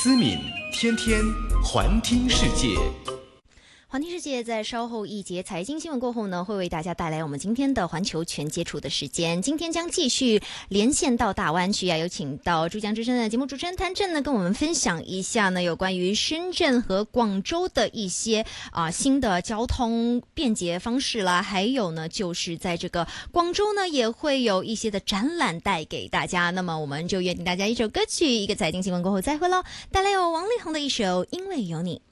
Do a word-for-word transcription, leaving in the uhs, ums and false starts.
思敏天天环听世界。 环听世界在稍后一节财经新闻过后呢，会为大家带来我们今天的环球全接触的时间。今天将继续连线到大湾区啊，有请到珠江之声的节目主持人谭震呢，跟我们分享一下呢有关于深圳和广州的一些啊、呃、新的交通便捷方式啦，还有呢就是在这个广州呢也会有一些的展览带给大家。那么我们就约定大家一首歌曲，一个财经新闻过后再会喽，带来有王力宏的一首《因为有你》。